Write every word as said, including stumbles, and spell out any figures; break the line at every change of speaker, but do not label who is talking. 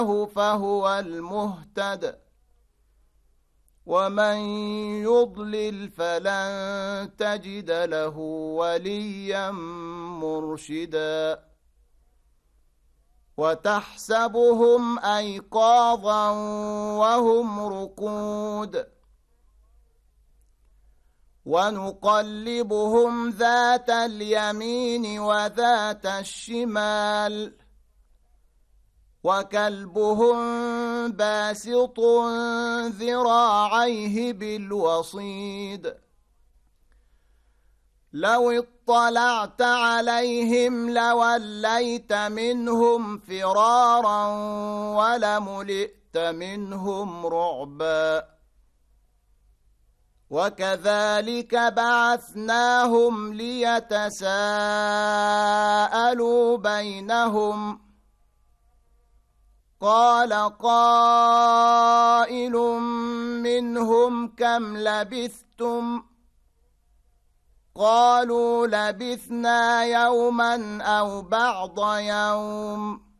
فهو المهتد ومن يضلل فلن تجد له وليا مرشدا وتحسبهم أيقاظا وهم رقود ونقلبهم ذات اليمين وذات الشمال وكلبهم باسط ذراعيه بالوصيد لو اطلعت عليهم لوليت منهم فرارا ولملئت منهم رعبا وكذلك بعثناهم ليتساءلوا بينهم قال قائل منهم كم لبثتم قالوا لبثنا يوما أو بعض يوم